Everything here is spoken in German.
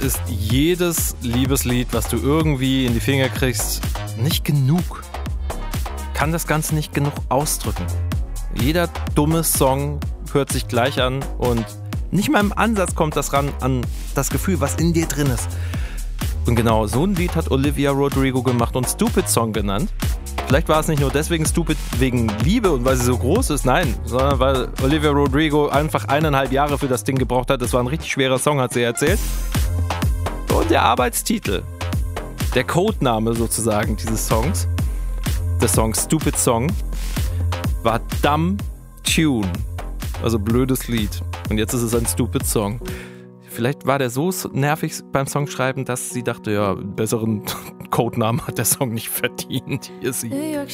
ist jedes Liebeslied, was du irgendwie in die Finger kriegst, nicht genug. Kann das Ganze nicht genug ausdrücken. Jeder dumme Song hört sich gleich an und nicht mal im Ansatz kommt das ran an das Gefühl, was in dir drin ist. Und genau so ein Lied hat Olivia Rodrigo gemacht und Stupid Song genannt. Vielleicht war es nicht nur deswegen stupid wegen Liebe und weil sie so groß ist, nein, sondern weil Olivia Rodrigo einfach 1,5 Jahre für das Ding gebraucht hat. Das war ein richtig schwerer Song, hat sie erzählt. Und der Arbeitstitel, der Codename sozusagen dieses Songs, der Song Stupid Song, war Dumb Tune, also blödes Lied. Und jetzt ist es ein Stupid Song. Vielleicht war der so nervig beim Songschreiben, dass sie dachte, ja, einen besseren Codenamen hat der Song nicht verdient. Hier ist sie.